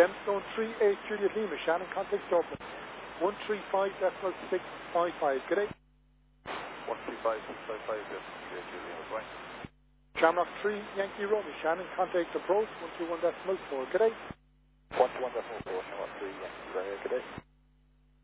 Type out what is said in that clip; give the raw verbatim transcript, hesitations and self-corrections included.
Gemstone three eight Juliet Lima, Shannon contact Dublin. one three five decimal six five five, good day. one three five six five five, yes, Juliet Lima, fine. Shamrock three Yankee Romeo, Shannon contact approach one two one decimal four, good day. one two one decimal four, Shamrock three, Yankee, right here, good day.